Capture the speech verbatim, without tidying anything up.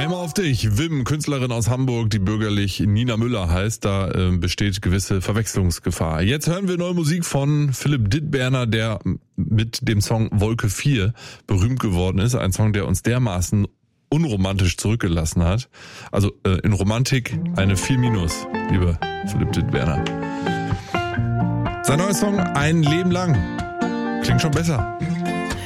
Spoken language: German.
Einmal auf dich. Wim, Künstlerin aus Hamburg, die bürgerlich Nina Müller heißt. Da äh, besteht gewisse Verwechslungsgefahr. Jetzt hören wir neue Musik von Philipp Dittberner, der mit dem Song Wolke vier berühmt geworden ist. Ein Song, der uns dermaßen unromantisch zurückgelassen hat. Also äh, in Romantik eine vier minus, lieber Philipp Dittberner. Sein neuer Song Ein Leben lang. Klingt schon besser.